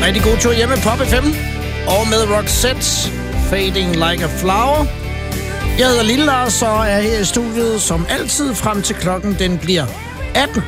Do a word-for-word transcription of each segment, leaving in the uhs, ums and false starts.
rigtig god tur hjemme på Pop F M. Og med Roxette, Fading Like a Flower. Jeg hedder Lille Lars, og er her i studiet som altid frem til klokken den bliver atten.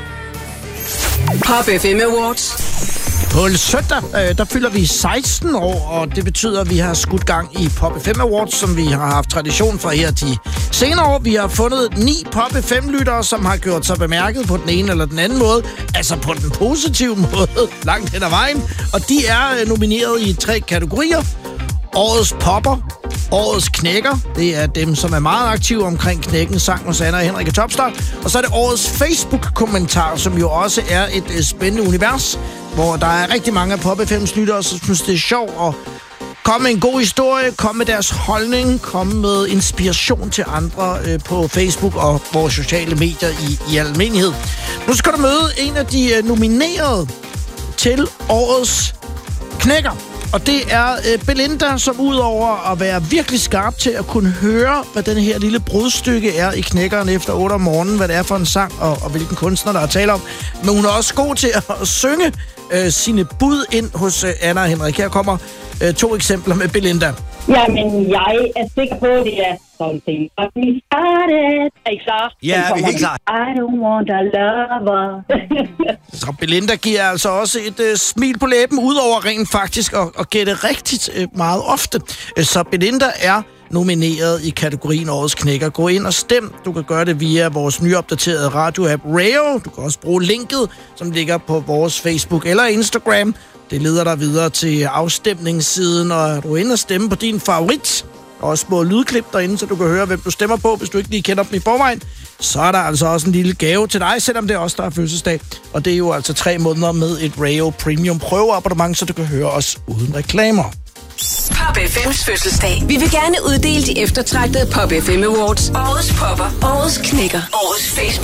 Pop F M Awards. På søndag, øh, der fylder vi seksten år, og det betyder, at vi har skudt gang i Pop F M Awards, som vi har haft tradition for her de senere år. Vi har fundet ni Pop F M-lyttere, som har gjort sig bemærket på den ene eller den anden måde. Altså på den positive måde, langt hen ad vejen. Og de er nomineret i tre kategorier. Årets popper, årets knækker, det er dem, som er meget aktive omkring knækken, sang hos Anna og Henrik og Topstar. Og så er det årets Facebook-kommentar, som jo også er et uh, spændende univers, hvor der er rigtig mange af Pop F M's lyttere, som synes, det er sjovt at komme med en god historie, komme med deres holdning, komme med inspiration til andre uh, på Facebook og vores sociale medier i, i almindelighed. Nu skal du møde en af de uh, nominerede til årets knækker. Og det er øh, Belinda, som udover at være virkelig skarp til at kunne høre, hvad den her lille brudstykke er i knækkeren efter otte om morgenen, hvad det er for en sang, og, og hvilken kunstner, der er tale om. Men hun er også god til at, at synge øh, sine bud ind hos øh, Anna og Henrik. Her kommer øh, to eksempler med Belinda. Jamen, jeg er sikker på, at det er something but me started. Er I klar? Ja, vi er helt klar. I don't want a lover. Så Belinda giver altså også et øh, smil på læben, udover rent faktisk at, at gætte rigtigt øh, meget ofte. Så Belinda er nomineret i kategorien Årets Knækker. Gå ind og stem. Du kan gøre det via vores nyopdaterede radio-app Rayo. Du kan også bruge linket, som ligger på vores Facebook eller Instagram. Det leder dig videre til afstemningssiden, og du er inde og stemme på din favorit. Og også små lydklip derinde, så du kan høre, hvem du stemmer på, hvis du ikke lige kender dem i forvejen. Så er der altså også en lille gave til dig, selvom det er også der er fødselsdag. Og det er jo altså tre måneder med et Rayo Premium prøveabonnement, så du kan høre os uden reklamer. Pop F M's fødselsdag. Vi vil gerne uddele de eftertragtede Pop F M Awards. Årets popper, årets knækker, årets Facebook.